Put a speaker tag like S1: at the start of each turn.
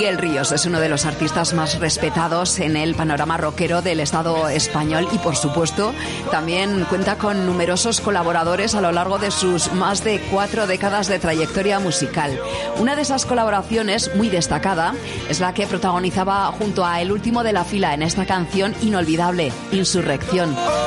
S1: Miguel Ríos es uno de los artistas más respetados en el panorama rockero del Estado español y, por supuesto, también cuenta con numerosos colaboradores a lo largo de sus más de 4 décadas de trayectoria musical. Una de esas colaboraciones, muy destacada, es la que protagonizaba junto a El Último de la Fila en esta canción inolvidable, Insurrección.